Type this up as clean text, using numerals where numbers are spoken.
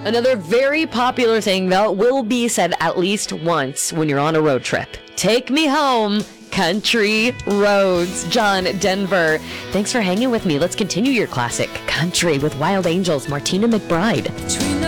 Another very popular thing that will be said at least once when you're on a road trip. Take me home, country roads. John, Denver, thanks for hanging with me. Let's continue your classic country with Wild Angels, Martina McBride.